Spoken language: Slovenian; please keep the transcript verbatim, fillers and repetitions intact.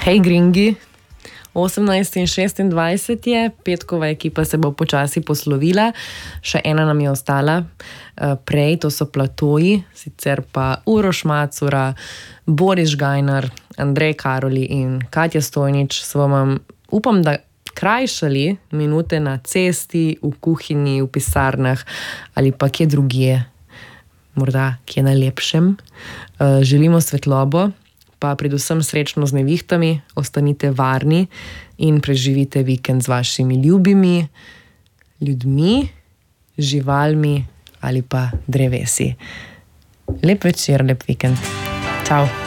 Hej Gringi, osemnajsti in šestindvajseti je, petkova ekipa se bo počasi poslovila, še ena nam je ostala prej, to so Platoji, sicer pa Uroš Macura, Boris Žgajnar, Andrej Karoli in Katja Stojnič so vam, upam, da krajšali minute na cesti, v kuhinji, v pisarnah ali pa kje drugje, morda kje na lepšem. Želimo svetlobo, pa predvsem srečno z nevihtami, ostanite varni in preživite vikend z vašimi ljubimi ljudmi, živalmi ali pa drevesi. Lep večer, lep vikend. Čau.